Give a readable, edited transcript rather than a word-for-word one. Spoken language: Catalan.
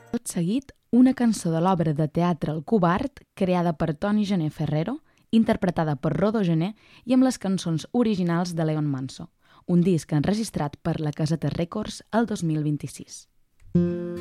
Tot seguit, una cançó de l'obra de teatre El Covard, creada per Toni Gené Ferrero, interpretada per Rodó Gené i amb les cançons originals de Leon Manso, un disc enregistrat per la Caseta Records el 2026.